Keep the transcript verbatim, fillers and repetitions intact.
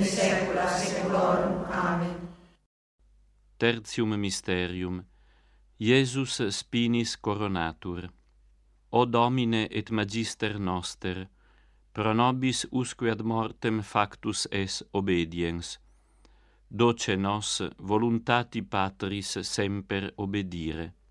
saecula saeculorum. Amen. Tertium mysterium. Iesus spinis coronatur. O Domine et Magister noster, pro nobis usque ad mortem factus es obediens. Doce nos voluntati Patris semper obedire.